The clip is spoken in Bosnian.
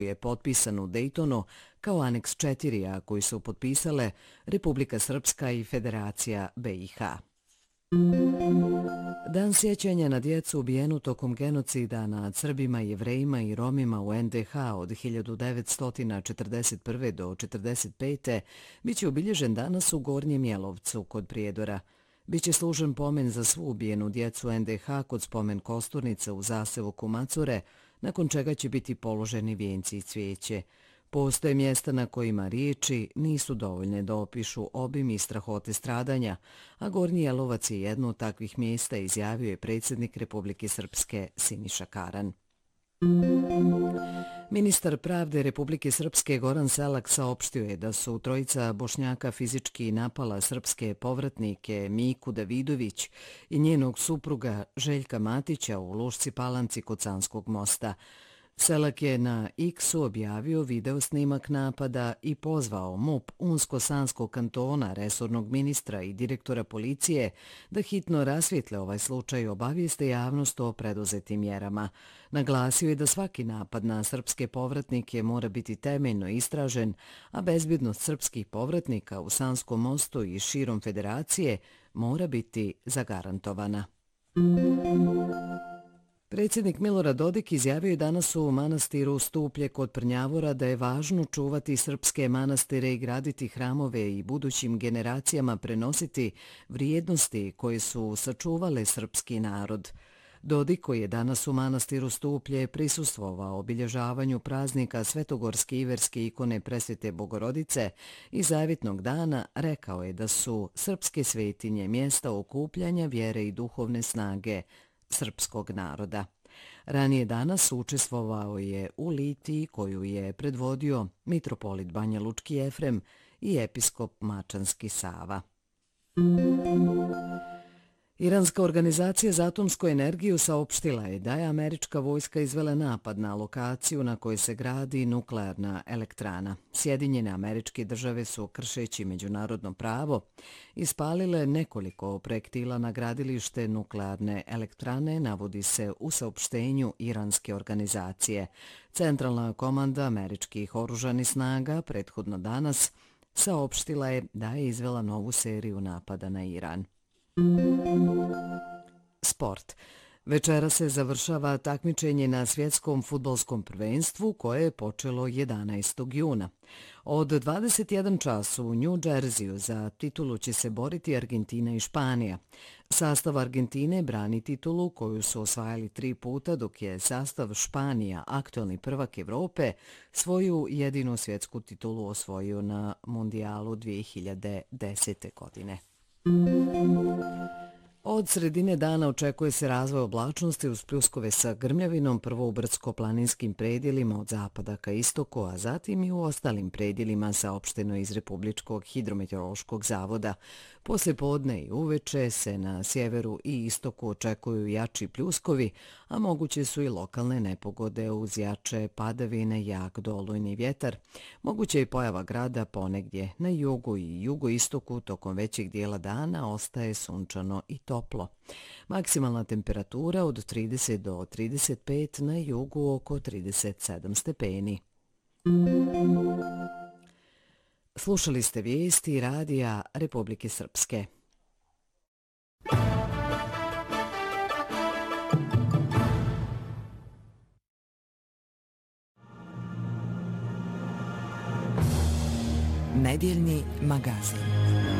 je potpisan u Dejtonu kao aneks 4, a koji su potpisale Republika Srpska i Federacija BiH. Dan sjećanja na djecu ubijenu tokom genocida nad Srbima, Jevrejima i Romima u NDH od 1941. do 1945. biće obilježen danas u Gornjem Jelovcu kod Prijedora. Biće služen pomen za svu ubijenu djecu NDH kod spomen kosturnice u zaseoku Macure, nakon čega će biti položeni vijenci i cvijeće. Postoje mjesta na kojima riječi nisu dovoljne da opišu obim i strahote stradanja, a Gornji Jelovac je jedno od takvih mjesta, izjavio je predsjednik Republike Srpske Siniša Karan. Ministar pravde Republike Srpske Goran Selak saopštio je da su trojica Bošnjaka fizički napala srpske povratnike Miku Davidović i njenog supruga Željka Matića u Lušci Palanci kod Sanskog mosta. Selak je na X-u objavio video snimak napada i pozvao MUP Unsko-Sanskog kantona, resornog ministra i direktora policije da hitno rasvijetle ovaj slučaj i obavijeste javnost o preduzetim mjerama. Naglasio je da svaki napad na srpske povratnike mora biti temeljno istražen, a bezbjednost srpskih povratnika u Sanskom mostu i širom federacije mora biti zagarantovana. Predsjednik Milorad Dodik izjavio je danas u manastiru Stuplje kod Prnjavora da je važno čuvati srpske manastire i graditi hramove i budućim generacijama prenositi vrijednosti koje su sačuvale srpski narod. Dodik, koji je danas u manastiru Stuplje prisustvovao obilježavanju praznika Svetogorske iverske ikone Presvete Bogorodice i Zavjetnog dana, rekao je da su srpske svetinje mjesta okupljanja vjere i duhovne snage srpskog naroda. Ranije danas učestvovao je u litiji koju je predvodio mitropolit Banja Lučki Efrem i episkop Mačanski Sava. Iranska organizacija za atomsku energiju saopštila je da je američka vojska izvela napad na lokaciju na kojoj se gradi nuklearna elektrana. Sjedinjene Američke Države su, kršeći međunarodno pravo, ispalile nekoliko projektila na gradilište nuklearne elektrane, navodi se u saopštenju iranske organizacije. Centralna komanda američkih oružanih snaga prethodno danas saopštila je da je izvela novu seriju napada na Iran. Sport. Večera se završava takmičenje na svjetskom fudbalskom prvenstvu koje je počelo 11. juna. Od 21 času u New Jerseyu za titulu će se boriti Argentina i Španija. Sastav Argentine brani titulu koju su osvajali 3 puta, dok je sastav Španija, aktualni prvak Evrope, svoju jedinu svjetsku titulu osvojio na Mundijalu 2010. godine. Od sredine dana očekuje se razvoj oblačnosti uz pljuskove sa grmljavinom, prvo u brdsko-planinskim predjelima od zapada ka istoku, a zatim i u ostalim predjelima, saopšteno iz Republičkog hidrometeorološkog zavoda. Poslije podne i uveče se na sjeveru i istoku očekuju jači pljuskovi, a moguće su i lokalne nepogode uz jače padavine, jak dolujni vjetar. Moguće je i pojava grada ponegdje. Na jugu i jugoistoku tokom većeg dijela dana ostaje sunčano i toplo. Maksimalna temperatura od 30 do 35, na jugu oko 37 stepeni. Slušali ste vijesti radija Republike Srpske. Nedjeljni magazin.